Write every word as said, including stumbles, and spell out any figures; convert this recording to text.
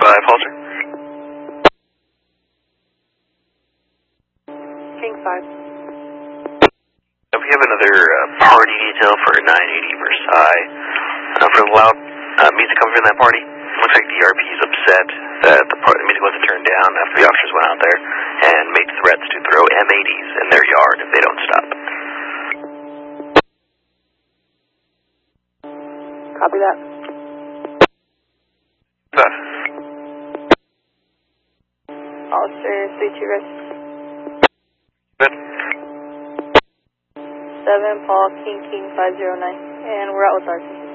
five, Halter. King five. We have another uh, party detail for nine eighty Versailles. Uh, for the loud uh, music coming from that party, it looks like the R P is upset that the, part, the music wasn't turned down after the officers went out there and made threats to throw M eighties in their yard if they don't stop. Copy that. Five. Officer three two rest. Good. seven Paul King King five zero nine. And we're out with R P.